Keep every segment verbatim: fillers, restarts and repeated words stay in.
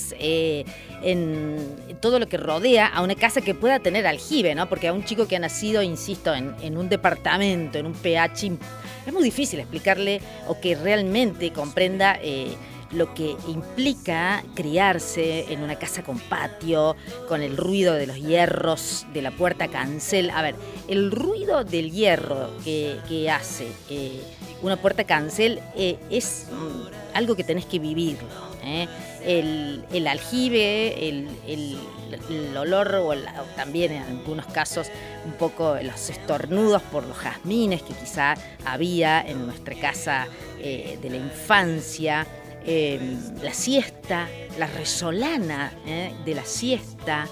es eh, en todo lo que rodea a una casa que pueda tener aljibe, ¿no? Porque a un chico que ha nacido, insisto, en, en un departamento, en un P H, es muy difícil explicarle o que realmente comprenda eh, lo que implica criarse en una casa con patio, con el ruido de los hierros de la puerta cancel. A ver, el ruido del hierro que, que hace eh, una puerta cancel eh, es mm, algo que tenés que vivirlo, ¿eh? El, el aljibe, el, el, el olor o, el, o también en algunos casos un poco los estornudos por los jazmines que quizá había en nuestra casa eh, de la infancia. Eh, la siesta, la resolana eh, de la siesta,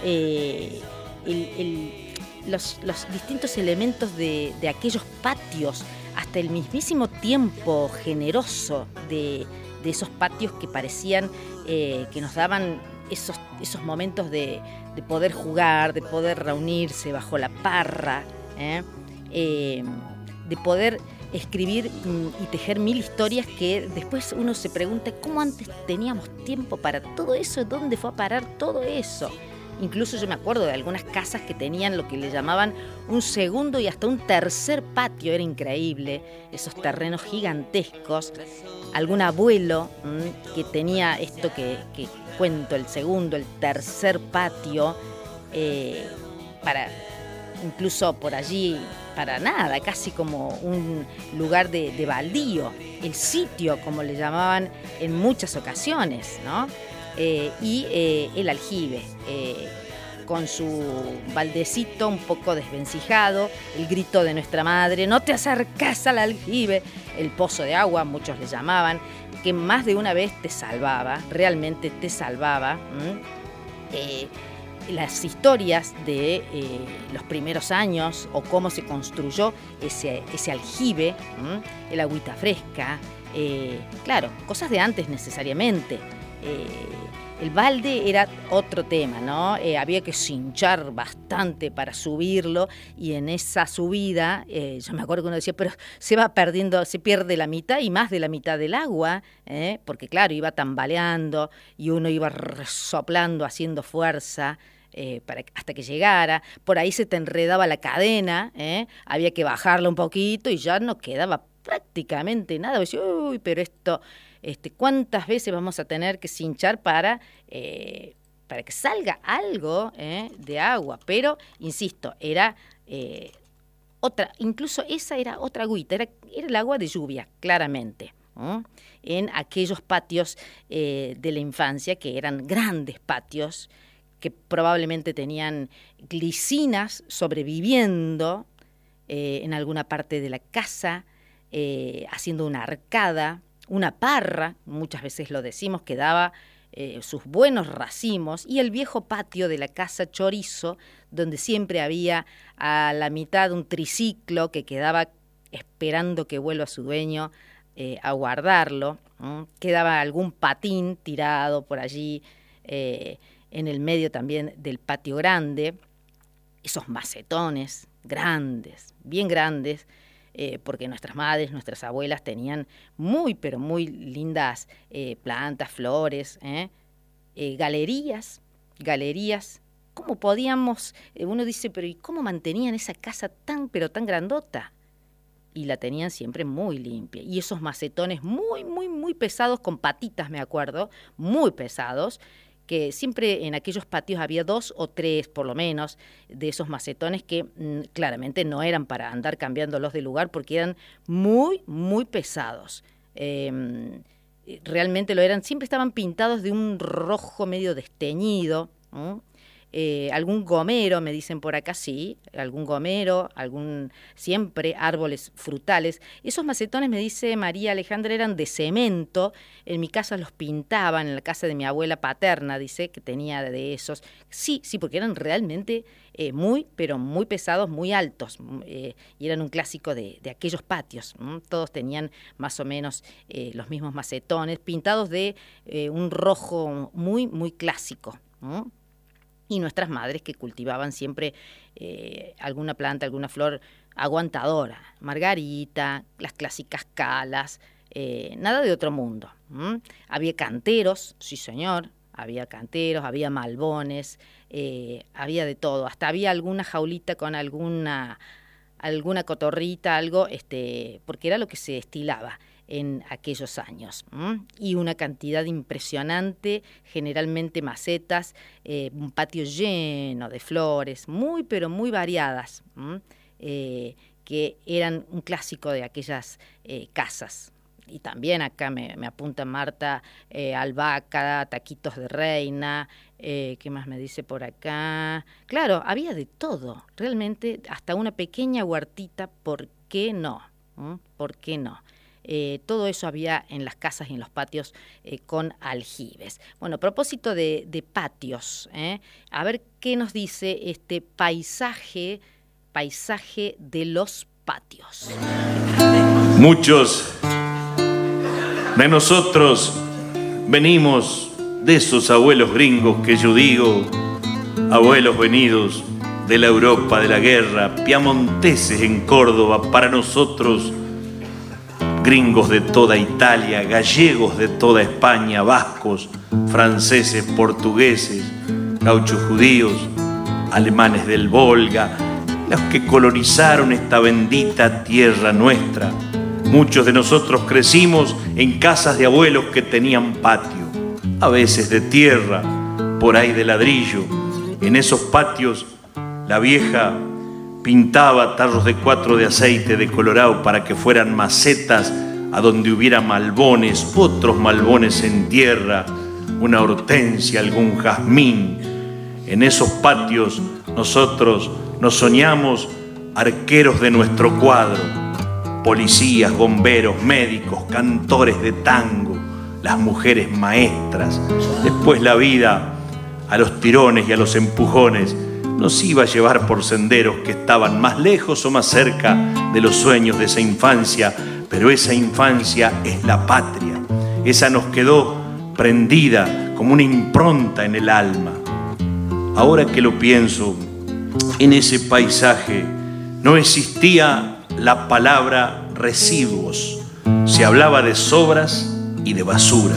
eh, el, el, los, los distintos elementos de, de aquellos patios, hasta el mismísimo tiempo generoso de, de esos patios que parecían eh, que nos daban esos, esos momentos de, de poder jugar, de poder reunirse bajo la parra, eh, eh, de poder escribir y tejer mil historias que después uno se pregunta cómo antes teníamos tiempo para todo eso, dónde fue a parar todo eso. Incluso yo me acuerdo de algunas casas que tenían lo que le llamaban un segundo y hasta un tercer patio, era increíble, esos terrenos gigantescos. Algún abuelo mmm, que tenía esto que, que cuento, el segundo, el tercer patio, eh, para incluso por allí, para nada, casi como un lugar de, de baldío, el sitio, como le llamaban en muchas ocasiones, ¿no? Eh, y eh, el aljibe, eh, con su baldecito un poco desvencijado, el grito de nuestra madre, no te acercas al aljibe, el pozo de agua, muchos le llamaban, que más de una vez te salvaba, realmente te salvaba. Eh, las historias de eh, los primeros años o cómo se construyó ese, ese aljibe, ¿m? El agüita fresca, eh, claro, cosas de antes necesariamente. Eh, el balde era otro tema, ¿no? Eh, había que cinchar bastante para subirlo y en esa subida, eh, yo me acuerdo que uno decía, pero se va perdiendo, se pierde la mitad y más de la mitad del agua, ¿eh? Porque claro, iba tambaleando y uno iba resoplando, haciendo fuerza. Eh, para, hasta que llegara, por ahí se te enredaba la cadena, ¿eh? Había que bajarla un poquito y ya no quedaba prácticamente nada. Decía, uy, pero esto, este, ¿cuántas veces vamos a tener que cinchar para, eh, para que salga algo eh, de agua? Pero, insisto, era eh, otra, incluso esa era otra agüita, era, era el agua de lluvia, claramente, ¿no? En aquellos patios eh, de la infancia, que eran grandes patios, que probablemente tenían glicinas sobreviviendo eh, en alguna parte de la casa, eh, haciendo una arcada, una parra, muchas veces lo decimos, que daba eh, sus buenos racimos, y el viejo patio de la casa Chorizo, donde siempre había a la mitad un triciclo que quedaba esperando que vuelva su dueño eh, a guardarlo, ¿no? Quedaba algún patín tirado por allí, eh, en el medio también del patio grande, esos macetones grandes, bien grandes, eh, porque nuestras madres, nuestras abuelas tenían muy, pero muy lindas eh, plantas, flores, ¿eh? Eh, galerías, galerías. ¿Cómo podíamos? Eh, uno dice, pero ¿y cómo mantenían esa casa tan, pero tan grandota? Y la tenían siempre muy limpia. Y esos macetones muy, muy, muy pesados, con patitas, me acuerdo, muy pesados, que siempre en aquellos patios había dos o tres, por lo menos, de esos macetones que mmm, claramente no eran para andar cambiándolos de lugar porque eran muy, muy pesados. Eh, realmente lo eran, siempre estaban pintados de un rojo medio desteñido, ¿no? Eh, algún gomero, me dicen por acá, sí, algún gomero, algún siempre árboles frutales. Esos macetones, me dice María Alejandra, eran de cemento. En mi casa los pintaban, en la casa de mi abuela paterna, dice, que tenía de esos. Sí, sí, porque eran realmente eh, muy, pero muy pesados, muy altos, eh, y eran un clásico de, de aquellos patios. ¿m? Todos tenían más o menos eh, los mismos macetones, pintados de eh, un rojo muy, muy clásico, ¿no? Y nuestras madres que cultivaban siempre eh, alguna planta, alguna flor aguantadora, margarita, las clásicas calas, eh, nada de otro mundo. ¿m? Había canteros, sí señor, había canteros, había malbones, eh, había de todo, hasta había alguna jaulita con alguna, alguna cotorrita, algo, este, porque era lo que se estilaba en aquellos años, ¿m? Y una cantidad impresionante, generalmente macetas, eh, un patio lleno de flores, muy pero muy variadas, eh, que eran un clásico de aquellas eh, casas. Y también acá me, me apunta Marta, eh, albahaca, taquitos de reina, eh, ¿qué más me dice por acá? Claro, había de todo, realmente hasta una pequeña huertita, ¿por qué no? ¿Mm? ¿Por qué no? Eh, todo eso había en las casas y en los patios eh, con aljibes. Bueno, a propósito de, de patios, ¿eh? A ver qué nos dice este paisaje, paisaje de los patios. Muchos de nosotros venimos de esos abuelos gringos que yo digo, abuelos venidos de la Europa de la guerra, piamonteses en Córdoba, para nosotros gringos de toda Italia, gallegos de toda España, vascos, franceses, portugueses, gauchos judíos, alemanes del Volga, los que colonizaron esta bendita tierra nuestra. Muchos de nosotros crecimos en casas de abuelos que tenían patio, a veces de tierra, por ahí de ladrillo. En esos patios la vieja pintaba tarros de cuatro de aceite de colorado para que fueran macetas a donde hubiera malbones, otros malbones en tierra, una hortensia, algún jazmín. En esos patios nosotros nos soñamos arqueros de nuestro cuadro, policías, bomberos, médicos, cantores de tango, las mujeres maestras. Después la vida, a los tirones y a los empujones, nos iba a llevar por senderos que estaban más lejos o más cerca de los sueños de esa infancia, pero esa infancia es la patria. Esa nos quedó prendida como una impronta en el alma. Ahora que lo pienso, en ese paisaje no existía la palabra residuos. Se hablaba de sobras y de basura.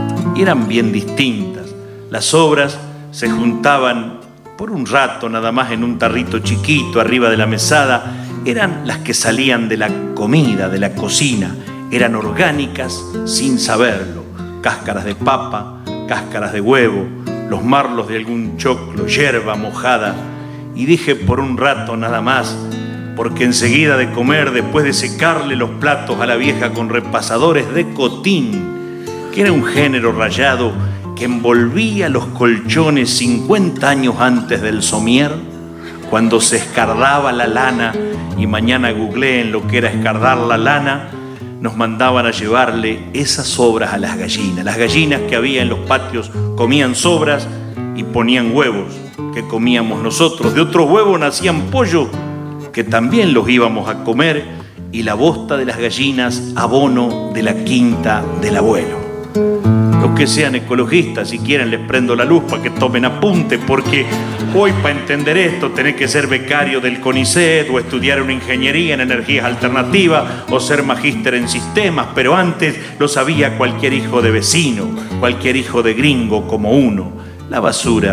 Y eran bien distintas. Las sobras se juntaban por un rato nada más en un tarrito chiquito arriba de la mesada. Eran las que salían de la comida, de la cocina. Eran orgánicas sin saberlo. Cáscaras de papa, cáscaras de huevo, los marlos de algún choclo, hierba mojada. Y dije por un rato nada más, porque enseguida de comer, después de secarle los platos a la vieja con repasadores de cotín, que era un género rayado que envolvía los colchones cincuenta años antes del somier, cuando se escardaba la lana, y mañana googleé en lo que era escardar la lana, nos mandaban a llevarle esas sobras a las gallinas. Las gallinas que había en los patios comían sobras y ponían huevos que comíamos nosotros. De otros huevos nacían pollos que también los íbamos a comer, y la bosta de las gallinas abono de la quinta del abuelo. Los que sean ecologistas, si quieren les prendo la luz para que tomen apunte, porque hoy para entender esto tenés que ser becario del CONICET o estudiar una ingeniería en energías alternativas o ser magíster en sistemas, pero antes lo sabía cualquier hijo de vecino, cualquier hijo de gringo como uno. La basura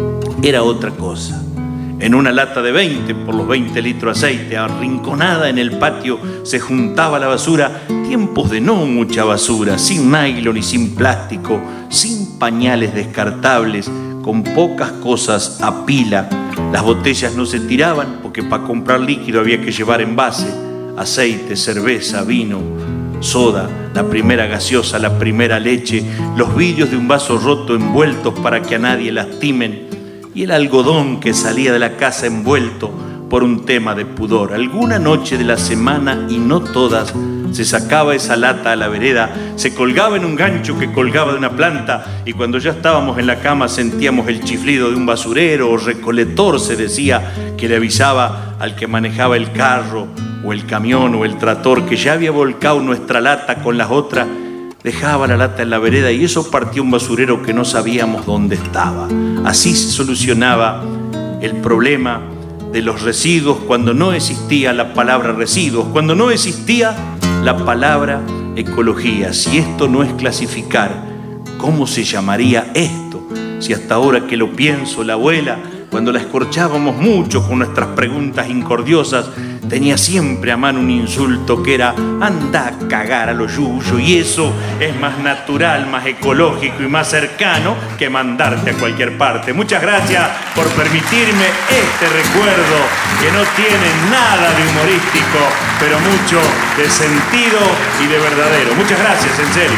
era otra cosa. En una lata de veinte por los veinte litros de aceite, arrinconada en el patio, se juntaba la basura. Tiempos de no mucha basura, sin nylon y sin plástico, sin pañales descartables, con pocas cosas a pila. Las botellas no se tiraban porque para comprar líquido había que llevar envase, aceite, cerveza, vino, soda, la primera gaseosa, la primera leche, los vidrios de un vaso roto envueltos para que a nadie lastimen, y el algodón que salía de la casa envuelto por un tema de pudor. Alguna noche de la semana, y no todas, se sacaba esa lata a la vereda, se colgaba en un gancho que colgaba de una planta, y cuando ya estábamos en la cama sentíamos el chiflido de un basurero o recolector, se decía, que le avisaba al que manejaba el carro o el camión o el tractor que ya había volcado nuestra lata con las otras. Dejaba la lata en la vereda y eso partía un basurero que no sabíamos dónde estaba. Así se solucionaba el problema de los residuos cuando no existía la palabra residuos, cuando no existía la palabra ecología. Si esto no es clasificar, ¿cómo se llamaría esto? Si hasta ahora que lo pienso, la abuela, cuando la escorchábamos mucho con nuestras preguntas incordiosas, tenía siempre a mano un insulto que era anda a cagar a lo yuyo, y eso es más natural, más ecológico y más cercano que mandarte a cualquier parte. Muchas gracias por permitirme este recuerdo que no tiene nada de humorístico, pero mucho de sentido y de verdadero. Muchas gracias, en serio.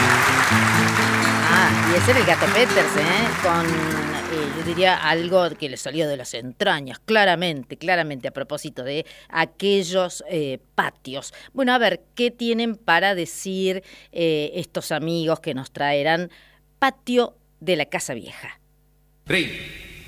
Ah, y ese era el Gato Peters, ¿eh? Con, eh, yo diría, algo que le salió de las entrañas, claramente, claramente, a propósito de aquellos eh, patios. Bueno, a ver, ¿qué tienen para decir eh, estos amigos que nos traerán Patio de la Casa Vieja? Rey.